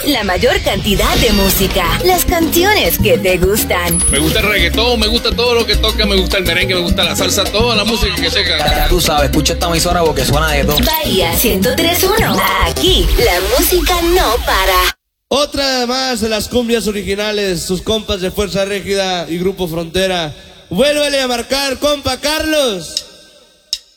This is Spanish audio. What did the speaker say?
La mayor cantidad de música. Las canciones que te gustan. Me gusta el reggaetón, me gusta todo lo que toca, me gusta el merengue, me gusta la salsa, toda la música que toca. Ya tú sabes, escucha esta emisora porque suena de todo. Bahía 103.1. Aquí la música no para. Otra más de las cumbias originales, sus compas de Fuerza Régida y Grupo Frontera. Vuélvele a marcar, compa Carlos.